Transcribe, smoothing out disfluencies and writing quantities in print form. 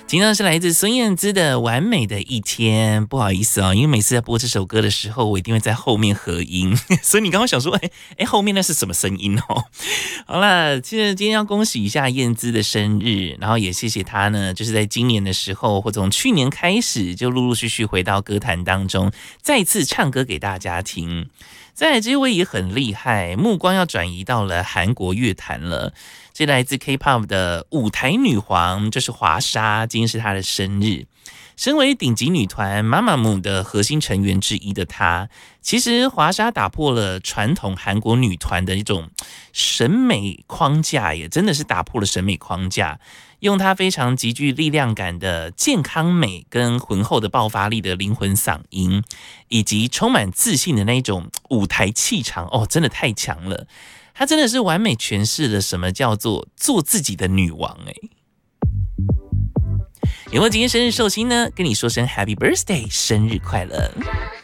今天是来自孙燕姿的《完美的一天》。不好意思哦，因为每次在播这首歌的时候，我一定会在后面合音，所以你刚刚想说，后面那是什么声音哦？好了，其实今天要恭喜一下燕姿的生日，然后也谢谢她呢，就是在今年的时候，或从去年开始，就陆陆续续回到歌坛当中，再次唱歌给大家听。再来这位也很厉害，目光要转移到了韩国乐坛了。这来自 K-pop 的舞台女皇就是华莎，今天是她的生日。身为顶级女团妈妈姆的核心成员之一的她，其实华莎打破了传统韩国女团的一种审美框架，也真的是打破了审美框架。用她非常极具力量感的健康美跟浑厚的爆发力的灵魂嗓音，以及充满自信的那种舞台气场，真的太强了。她真的是完美诠释了什么叫做做自己的女王有没有今天生日寿星呢？跟你说声 Happy Birthday， 生日快乐！